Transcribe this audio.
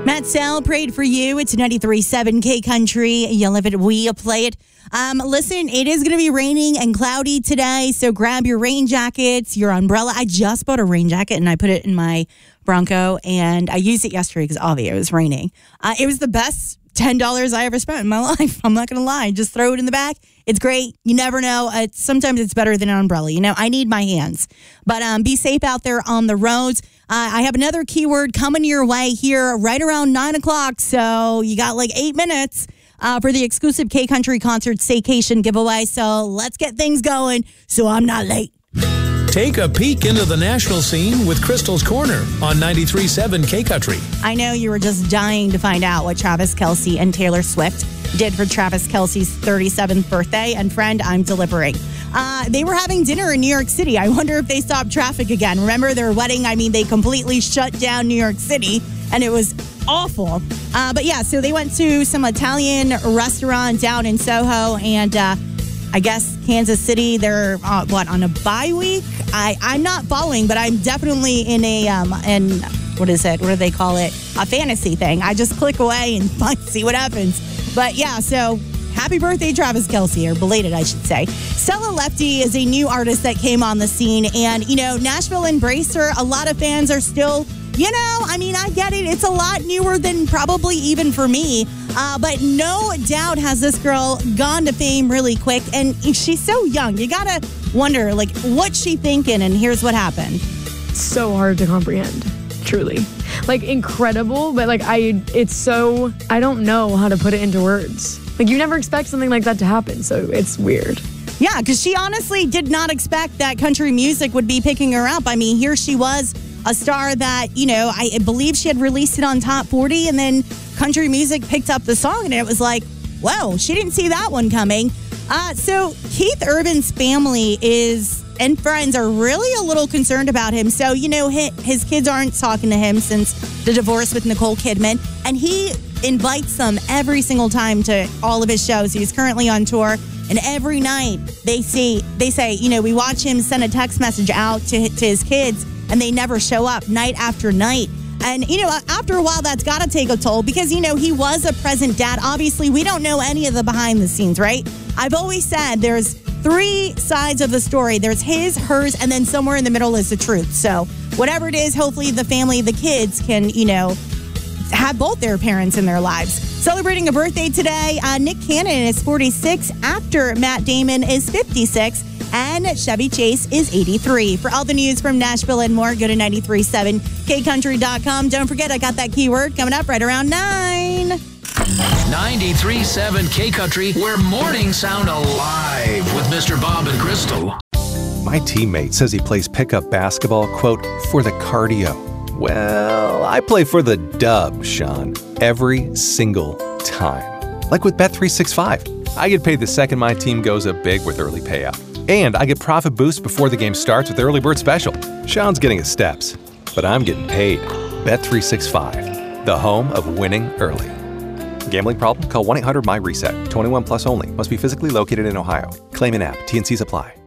Matt Sell prayed for you. It's 93.7 K Country. You live it, we play it. Listen, it is going to be raining and cloudy today, so grab your rain jackets, your umbrella. I just bought a rain jacket, and I put it in my Bronco, and I used it yesterday because obviously it was raining. It was the best $10 I ever spent in my life. I'm not going to lie. Just throw it in the back. It's great. You never know. Sometimes it's better than an umbrella. You know, I need my hands. But be safe out there on the roads. I have another keyword coming your way here right around 9 o'clock. So you got like 8 minutes for the exclusive K Country Concert Staycation giveaway. So let's get things going so I'm not late. Take a peek into the national scene with Crystal's Corner on 93.7 K Country. I know you were just dying to find out what Travis Kelce and Taylor Swift did for Travis Kelce's 37th birthday. And friend, I'm delivering. They were having dinner in New York City. I wonder if they stopped traffic again. Remember their wedding? I mean, they completely shut down New York City, and it was awful. But yeah, so they went to some Italian restaurant down in Soho, and I guess Kansas City, they're on a bye week? I'm not following, but I'm definitely in a what is it? What do they call it? A fantasy thing. I just click away and see what happens. But yeah, so happy birthday, Travis Kelce, or belated, I should say. Stella Lefty is a new artist that came on the scene, and you know, Nashville embraced her. A lot of fans are still, you know, I mean, I get it. It's a lot newer than probably even for me. But no doubt has this girl gone to fame really quick. And she's so young. You got to wonder, like, what's she thinking? And here's what happened. So hard to comprehend, truly. Like, incredible, but like, I don't know how to put it into words. Like, you never expect something like that to happen. So it's weird. Yeah, because she honestly did not expect that country music would be picking her up. I mean, here she was, a star that, you know, I believe she had released it on Top 40, and then country music picked up the song, and it was like, whoa, she didn't see that one coming. So Keith Urban's family and friends are really a little concerned about him. So, you know, his kids aren't talking to him since the divorce with Nicole Kidman, and he invites them every single time to all of his shows. He's currently on tour, and every night they say, you know, we watch him send a text message out to his kids, and they never show up night after night. And, you know, after a while, that's got to take a toll because, you know, he was a present dad. Obviously, we don't know any of the behind the scenes, right? I've always said there's 3 sides of the story. There's his, hers, and then somewhere in the middle is the truth. So whatever it is, hopefully the family, the kids can, you know, have both their parents in their lives. Celebrating a birthday today, Nick Cannon is 46. Actor Matt Damon is 56. And Chevy Chase is 83. For all the news from Nashville and more, go to 937kcountry.com. Don't forget, I got that keyword coming up right around 9. 93.7 K Country, where mornings sound alive with Mr. Bob and Crystal. My teammate says he plays pickup basketball, quote, for the cardio. Well, I play for the dub, Sean, every single time. Like with Bet365. I get paid the second my team goes up big with early payout. And I get profit boost before the game starts with Early Bird Special. Sean's getting his steps, but I'm getting paid. Bet365, the home of winning early. Gambling problem? Call 1-800-MY-RESET. 21 plus only. Must be physically located in Ohio. Claim in app. T&Cs apply.